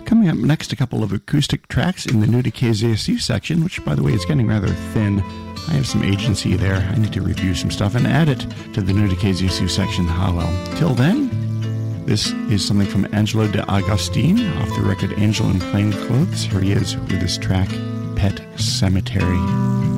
Coming up next, a couple of acoustic tracks in the new to KZSU section, which, by the way, is getting rather thin. I have some agency there. I need to review some stuff and add it to the new to KZSU section. Well. Till then, this is something from Angelo De Agostine off the record Angel in Plain Clothes. Here he is with his track, Pet Cemetery.